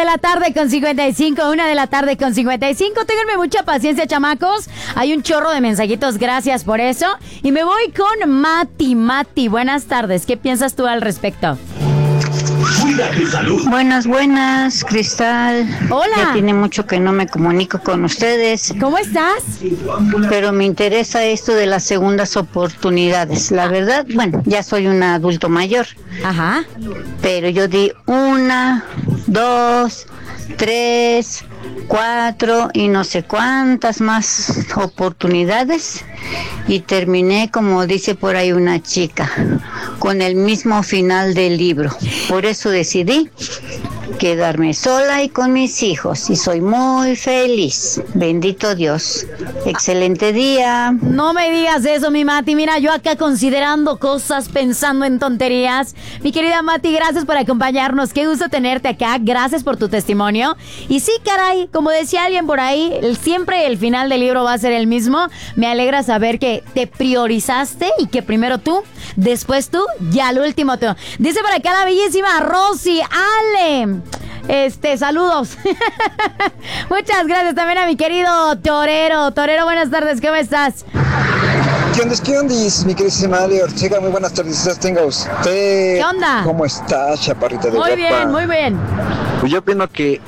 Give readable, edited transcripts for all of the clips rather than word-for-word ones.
la tarde con 55, 1 de la tarde con 55. Ténganme mucha paciencia, chamacos. Hay un chorro de mensajitos, gracias por eso. Y me voy con Mati. Mati, buenas tardes. ¿Qué piensas tú al respecto? Cuida tu salud. Buenas, Cristal. Hola. Ya tiene mucho que no me comunico con ustedes. ¿Cómo estás? Pero me interesa esto de las segundas oportunidades. La verdad, bueno, ya soy un adulto mayor. Ajá. Pero yo di 1, 2, 3, 4 y no sé cuántas más oportunidades. Y terminé, como dice por ahí una chica, con el mismo final del libro. Por eso decidí quedarme sola y con mis hijos. Y soy muy feliz. Bendito Dios. Excelente día. No me digas eso, mi Mati. Mira, yo acá considerando cosas, pensando en tonterías. Mi querida Mati, gracias por acompañarnos. Qué gusto tenerte acá. Gracias por tu testimonio. Y sí, caray, como decía alguien por ahí, siempre el final del libro va a ser el mismo. Me alegra saber que te priorizaste y que primero tú, después tú y al último tú. Dice por acá la bellísima Rosy, Ale. Saludos. Muchas gracias también a mi querido Torero. Torero, buenas tardes, ¿cómo estás? ¿Qué onda, mi queridísima Ale Ortega? Muy buenas tardes, tenga usted. ¿Qué onda? ¿Cómo estás, chaparrita de Muy guapa? bien, muy bien. Pues yo opino que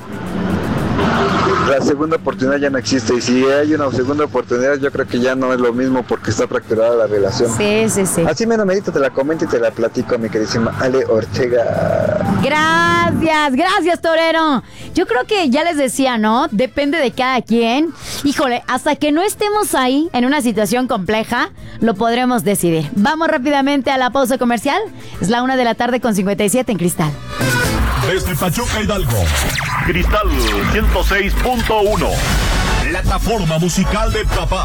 la segunda oportunidad ya no existe, y si hay una segunda oportunidad yo creo que ya no es lo mismo porque está fracturada la relación. Sí. Así menos medito, te la comento y te la platico, mi queridísima Ale Ortega. Gracias, Torero. Yo creo que ya les decía, ¿no? Depende de cada quien. Híjole, hasta que no estemos ahí en una situación compleja, lo podremos decidir. Vamos rápidamente a la pausa comercial. Es la 1 de la tarde con 57 en Cristal. Desde Pachuca, Hidalgo, Cristal 106.1, plataforma musical de papá.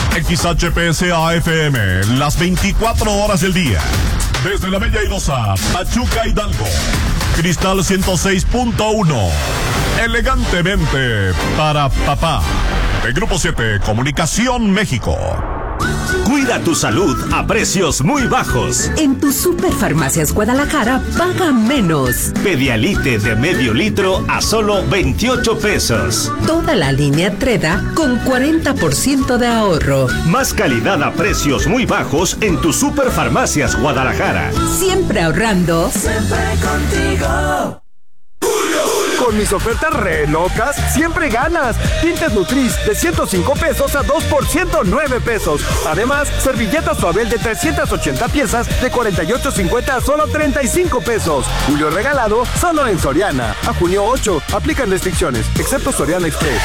XHPSA-FM, las 24 horas del día. Desde la bella Irosa, Pachuca, Hidalgo, Cristal 106.1, elegantemente para papá. De Grupo 7, Comunicación México. Cuida tu salud a precios muy bajos. En tu Superfarmacias Guadalajara, paga menos. Pedialite de medio litro a solo 28 pesos. Toda la línea Treda con 40% de ahorro. Más calidad a precios muy bajos en tu Superfarmacias Guadalajara. Siempre ahorrando. Siempre contigo. Con mis ofertas re locas, siempre ganas. Tintes Nutris de 105 pesos a 2 por 109 pesos. Además, servilletas Suabel de 380 piezas de 48.50 a solo 35 pesos. Julio regalado solo en Soriana. A junio 8, aplican restricciones, excepto Soriana Express.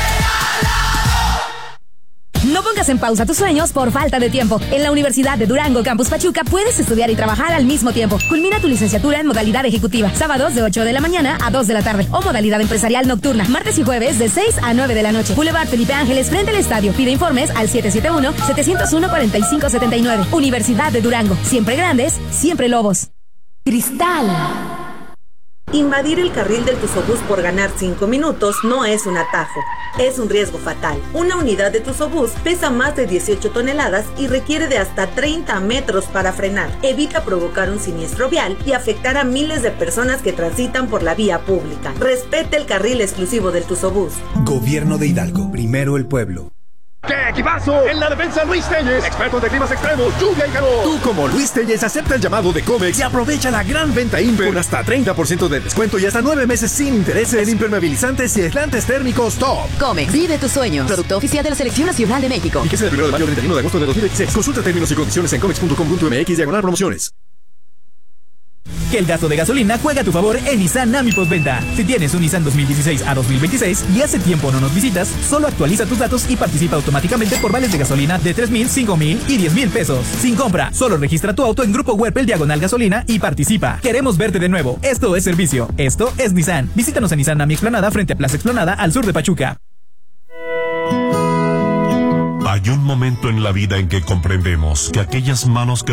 No pongas en pausa tus sueños por falta de tiempo. En la Universidad de Durango, Campus Pachuca, puedes estudiar y trabajar al mismo tiempo. Culmina tu licenciatura en modalidad ejecutiva, sábados de 8 de la mañana a 2 de la tarde. O modalidad empresarial nocturna, martes y jueves de 6 a 9 de la noche. Boulevard Felipe Ángeles, frente al estadio. Pide informes al 771-701-4579. Universidad de Durango. Siempre grandes, siempre lobos. Cristal. Invadir el carril del Tusobús por ganar 5 minutos no es un atajo, es un riesgo fatal. Una unidad de Tusobús pesa más de 18 toneladas y requiere de hasta 30 metros para frenar. Evita provocar un siniestro vial y afectar a miles de personas que transitan por la vía pública. Respete el carril exclusivo del Tusobús. Gobierno de Hidalgo, primero el pueblo. ¡Qué equipazo! En la defensa Luis Telles, experto de climas extremos, lluvia y calor. Tú como Luis Telles acepta el llamado de Comex y aprovecha la gran venta Imper con hasta 30% de descuento y hasta 9 meses sin intereses en impermeabilizantes y aislantes térmicos top. Comex, vive tus sueños. Producto oficial de la Selección Nacional de México. Fíjese del 1 de mayo al 31 de agosto de 2016. Consulta términos y condiciones en comex.com.mx/promociones. Que el gasto de gasolina juega a tu favor en Nissan Nami Postventa. Si tienes un Nissan 2016 a 2026 y hace tiempo no nos visitas, solo actualiza tus datos y participa automáticamente por vales de gasolina de 3,000, 5,000 y 10,000 pesos. Sin compra, solo registra tu auto en Grupo Huerpel Diagonal Gasolina y participa. Queremos verte de nuevo. Esto es servicio. Esto es Nissan. Visítanos en Nissan Nami Explanada frente a Plaza Explanada al sur de Pachuca. Hay un momento en la vida en que comprendemos que aquellas manos que